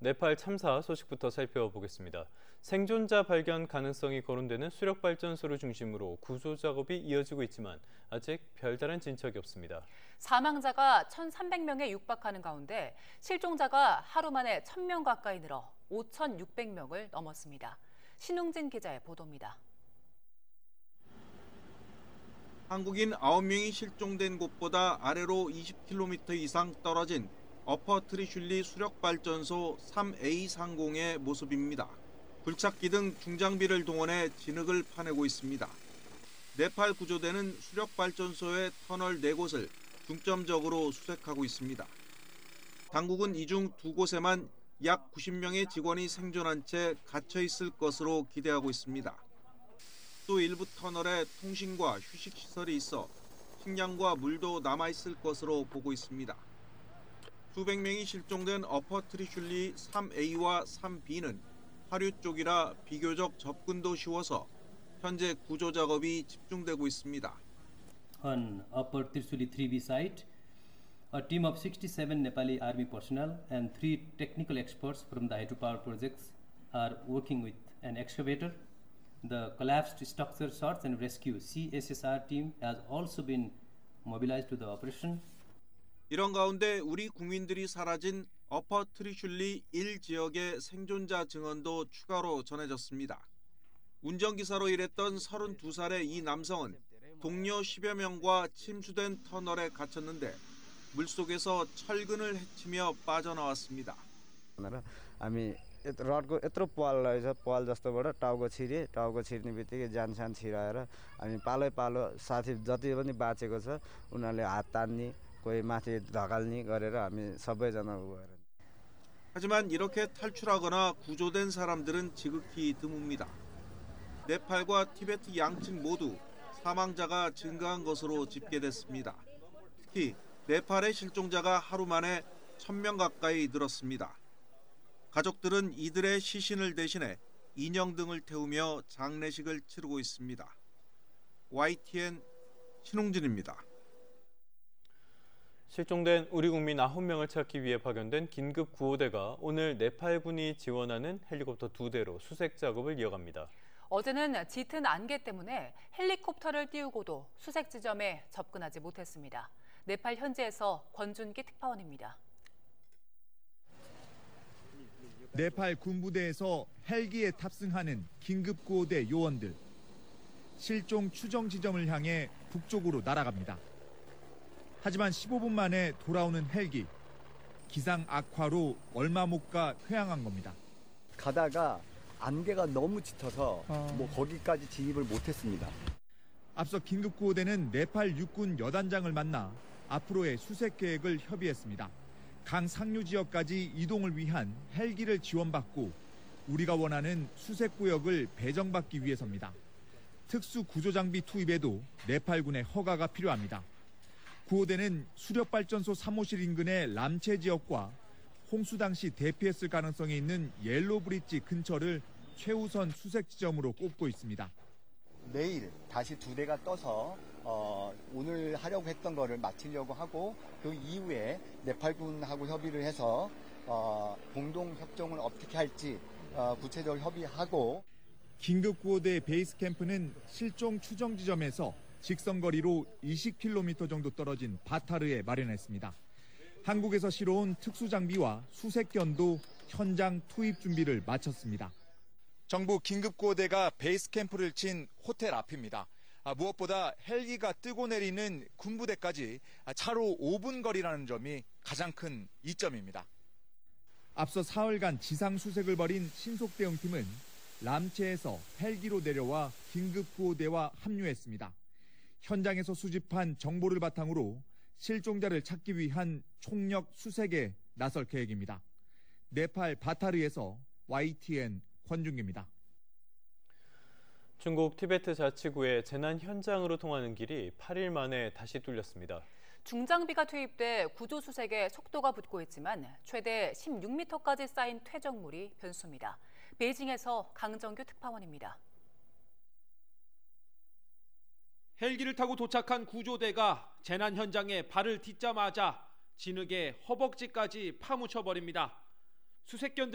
네팔 참사 소식부터 살펴보겠습니다. 생존자 발견 가능성이 거론되는 수력발전소를 중심으로 구조 작업이 이어지고 있지만 아직 별다른 진척이 없습니다. 사망자가 1,300명에 육박하는 가운데 실종자가 하루 만에 1,000명 가까이 늘어 5,600명을 넘었습니다. 신웅진 기자의 보도입니다. 한국인 9명이 실종된 곳보다 아래로 20km 이상 떨어진 어퍼 트리슐리 수력발전소 3A 상공의 모습입니다. 굴착기 등 중장비를 동원해 진흙을 파내고 있습니다. 네팔 구조대는 수력발전소의 터널 4곳을 중점적으로 수색하고 있습니다. 당국은 이 중 2곳에만 약 90명의 직원이 생존한 채 갇혀 있을 것으로 기대하고 있습니다. 또 일부 터널에 통신과 휴식시설이 있어 식량과 물도 남아있을 것으로 보고 있습니다. 수백 명이 실종된 어퍼 트리슐리 3A와 3B는 하류 쪽이라 비교적 접근도 쉬워서 현재 구조 작업이 집중되고 있습니다. On Upper Trishuli 3B site, a team of 67 Nepali army personnel and 3 technical experts from the hydropower projects are working with an excavator. The collapsed structure search and rescue CSSR team has also been mobilized to the operation. 이런 가운데 우리 국민들이 사라진 어퍼 트리슐리 1 지역의 생존자 증언도 추가로 전해졌습니다. 운전기사로 일했던 32살의 이 남성은 동료 10여 명과 침수된 터널에 갇혔는데 물속에서 철근을 헤치며 빠져나왔습니다. हामी रडको यत्रो पाल रहेछ पाल जस्तोबाट टाउको छिर्ने बित्तिकै ज्यानस्यान छिराएर हामी पालो साथी जति पनि बाँचेको छ उनीहरूले हात तान्ने कोही माथि ढकाल्ने गरेर हामी सबैजना गएर. 하지만 이렇게 탈출하거나 구조된 사람들은 지극히 드뭅니다. 네팔과 티베트 양측 모두 사망자가 증가한 것으로 집계됐습니다. 특히 네팔의 실종자가 하루 만에 1,000명 가까이 늘었습니다. 가족들은 이들의 시신을 대신해 인형 등을 태우며 장례식을 치르고 있습니다. YTN 신웅진입니다. 실종된 우리 국민 9명을 찾기 위해 파견된 긴급 구호대가 오늘 네팔군이 지원하는 헬리콥터 2대로 수색 작업을 이어갑니다. 어제는 짙은 안개 때문에 헬리콥터를 띄우고도 수색 지점에 접근하지 못했습니다. 네팔 현지에서 권준기 특파원입니다. 네팔 군부대에서 헬기에 탑승하는 긴급구호대 요원들. 실종 추정 지점을 향해 북쪽으로 날아갑니다. 하지만 15분 만에 돌아오는 헬기. 기상 악화로 얼마 못 가 회항한 겁니다. 가다가 안개가 너무 짙어서 거기까지 진입을 못했습니다. 앞서 긴급구호대는 네팔 육군 여단장을 만나 앞으로의 수색 계획을 협의했습니다. 강 상류 지역까지 이동을 위한 헬기를 지원받고 우리가 원하는 수색 구역을 배정받기 위해서입니다. 특수 구조 장비 투입에도 네팔군의 허가가 필요합니다. 구호대는 수력발전소 3호실 인근의 람체 지역과 홍수 당시 대피했을 가능성이 있는 옐로 브릿지 근처를 최우선 수색 지점으로 꼽고 있습니다. 내일 다시 2대가 떠서 오늘 하려고 했던 거를 마치려고 하고 그 이후에 네팔군하고 협의를 해서 공동 협정을 어떻게 할지 구체적으로 협의하고. 긴급구호대 베이스 캠프는 실종 추정 지점에서 직선거리로 20km 정도 떨어진 바타르에 마련했습니다. 한국에서 실어온 특수장비와 수색견도 현장 투입 준비를 마쳤습니다. 정부 긴급구호대가 베이스 캠프를 친 호텔 앞입니다. 무엇보다 헬기가 뜨고 내리는 군부대까지 차로 5분 거리라는 점이 가장 큰 이점입니다. 앞서 사흘간 지상수색을 벌인 신속대응팀은 람체에서 헬기로 내려와 긴급구호대와 합류했습니다. 현장에서 수집한 정보를 바탕으로 실종자를 찾기 위한 총력 수색에 나설 계획입니다. 네팔 바타르에서 YTN 권준기입니다. 중국 티베트 자치구의 재난 현장으로 통하는 길이 8일 만에 다시 뚫렸습니다. 중장비가 투입돼 구조 수색에 속도가 붙고 있지만 최대 16m까지 쌓인 퇴적물이 변수입니다. 베이징에서 강정규 특파원입니다. 헬기를 타고 도착한 구조대가 재난 현장에 발을 딛자마자 진흙에 허벅지까지 파묻혀버립니다. 수색견들